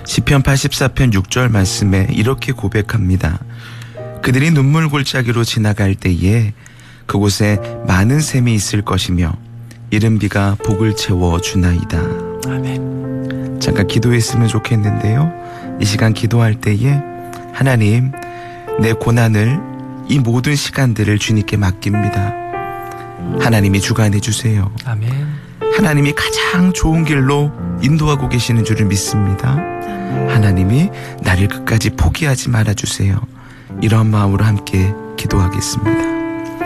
시편 84편 6절 말씀에 이렇게 고백합니다. 그들이 눈물 골짜기로 지나갈 때에 그곳에 많은 샘이 있을 것이며 이른 비가 복을 채워 주나이다. 아멘. 잠깐 기도했으면 좋겠는데요. 이 시간 기도할 때에 하나님, 내 고난을, 이 모든 시간들을 주님께 맡깁니다. 하나님이 주관해 주세요. 아멘. 하나님이 가장 좋은 길로 인도하고 계시는 줄을 믿습니다. 하나님이 나를 끝까지 포기하지 말아주세요. 이런 마음으로 함께 기도하겠습니다.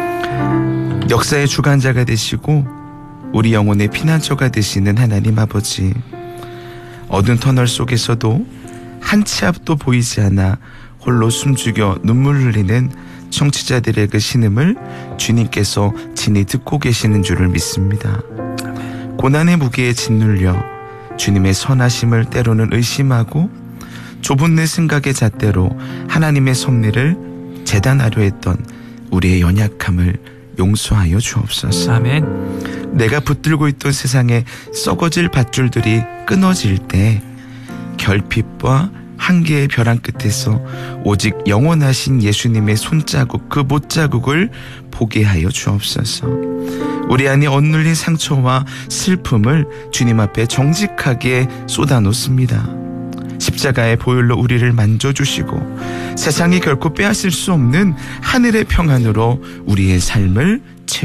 역사의 주관자가 되시고 우리 영혼의 피난처가 되시는 하나님 아버지, 어두운 터널 속에서도 한 치 앞도 보이지 않아 홀로 숨죽여 눈물 흘리는 청취자들의 그 신음을 주님께서 친히 듣고 계시는 줄을 믿습니다. 고난의 무게에 짓눌려 주님의 선하심을 때로는 의심하고 좁은 내 생각의 잣대로 하나님의 섭리를 재단하려 했던 우리의 연약함을 용서하여 주옵소서. 아멘. 내가 붙들고 있던 세상의 썩어질 밧줄들이 끊어질 때 결핍과 한계의 벼랑 끝에서 오직 영원하신 예수님의 손자국, 그 못자국을 보게 하여 주옵소서. 우리 안에 억눌린 상처와 슬픔을 주님 앞에 정직하게 쏟아놓습니다. 십자가의 보혈로 우리를 만져주시고 세상이 결코 빼앗을 수 없는 하늘의 평안으로 우리의 삶을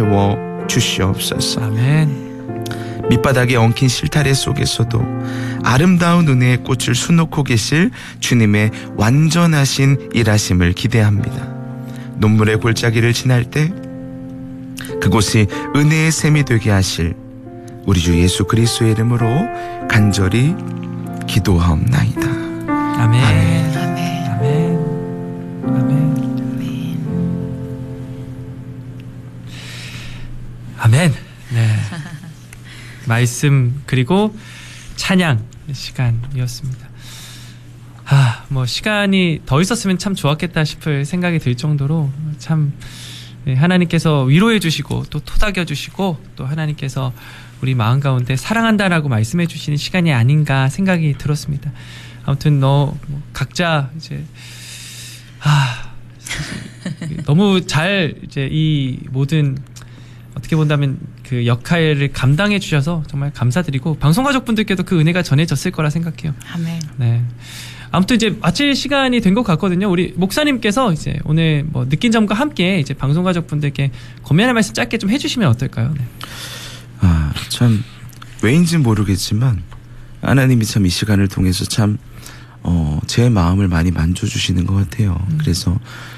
채워주시옵소서. 아멘. 밑바닥에 엉킨 실타래 속에서도 아름다운 은혜의 꽃을 수놓고 계실 주님의 완전하신 일하심을 기대합니다. 눈물의 골짜기를 지날 때 그곳이 은혜의 샘이 되게 하실 우리 주 예수 그리스도의 이름으로 간절히 기도하옵나이다. 아멘. 아멘. 아멘. 아멘. 네. 말씀 그리고 찬양 시간이었습니다. 뭐 시간이 더 있었으면 참 좋았겠다 싶을 생각이 들 정도로 참 하나님께서 위로해 주시고 또 토닥여 주시고 또 하나님께서 우리 마음 가운데 사랑한다라고 말씀해 주시는 시간이 아닌가 생각이 들었습니다. 아무튼 각자 이제 너무 잘 이제 이 모든 어떻게 본다면 그 역할을 감당해 주셔서 정말 감사드리고 방송가족분들께도 그 은혜가 전해졌을 거라 생각해요. 아멘. 네. 아무튼 이제 마칠 시간이 된 것 같거든요. 우리 목사님께서 이제 오늘 뭐 느낀 점과 함께 이제 방송가족분들께 권면의 말씀 짧게 좀 해주시면 어떨까요? 네. 참 왜인지 모르겠지만 하나님이 참 이 시간을 통해서 참 제 마음을 많이 만져주시는 것 같아요. 그래서